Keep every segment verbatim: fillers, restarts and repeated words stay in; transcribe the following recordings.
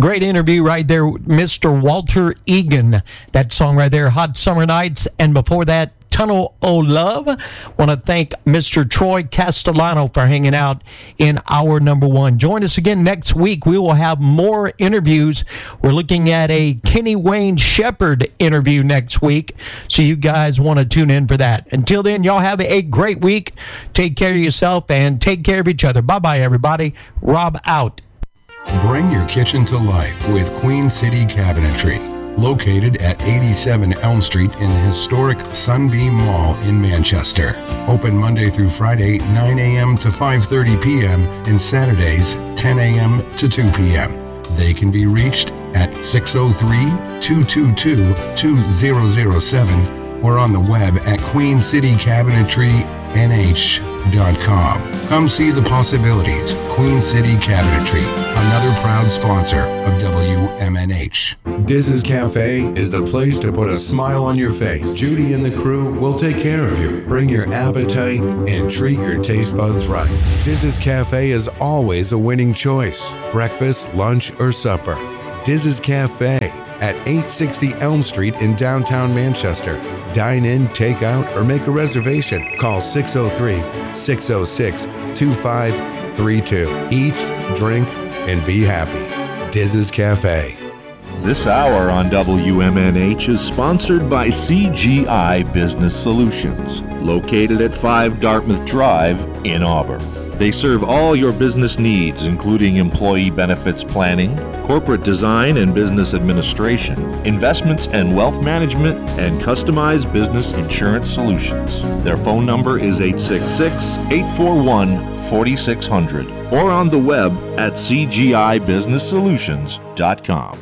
Great interview right there, Mister Walter Egan. That song right there, Hot Summer Nights. And before that, Tunnel O' Love. Want to thank Mister Troy Castellano for hanging out in hour number one. Join us again next week. We will have more interviews. We're looking at a Kenny Wayne Shepherd interview next week, so you guys want to tune in for that. Until then, y'all have a great week. Take care of yourself and take care of each other. Bye-bye, everybody. Rob out. Bring your kitchen to life with Queen City Cabinetry. Located at eighty-seven Elm Street in the historic Sunbeam Mall in Manchester. Open Monday through Friday, nine a.m. to five thirty p.m. and Saturdays, ten a.m. to two p.m. They can be reached at six oh three, two two two, two zero zero seven or on the web at queen city cabinetry n h dot com. Come see the possibilities. Queen City Cabinetry, another proud sponsor of W M N H. Diz's Cafe is the place to put a smile on your face. Judy and the crew will take care of you. Bring your appetite and treat your taste buds right. Diz's Cafe is always a winning choice. Breakfast, lunch, or supper. Diz's Cafe at eight sixty Elm Street in downtown Manchester. Dine in, take out, or make a reservation. Call six oh three, six oh six, two five three two. Eat, drink, and be happy. Diz's Cafe. This hour on W M N H is sponsored by C G I Business Solutions, located at five Dartmouth Drive in Auburn. They serve all your business needs, including employee benefits planning, corporate design and business administration, investments and wealth management, and customized business insurance solutions. Their phone number is eight six six, eight four one, four six zero zero or on the web at c g i business solutions dot com.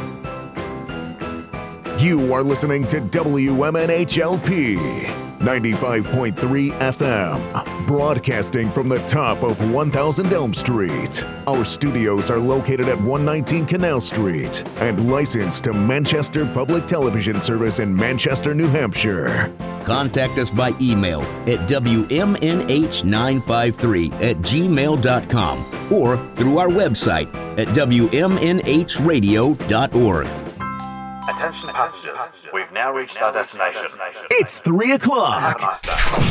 You are listening to W M N H L P ninety-five point three F M, broadcasting from the top of one thousand Elm Street. Our studios are located at one nineteen Canal Street and licensed to Manchester Public Television Service in Manchester, New Hampshire. Contact us by email at w m n h nine five three at gmail dot com or through our website at w m n h radio dot org. Attention passengers, we've now reached our destination. It's three o'clock.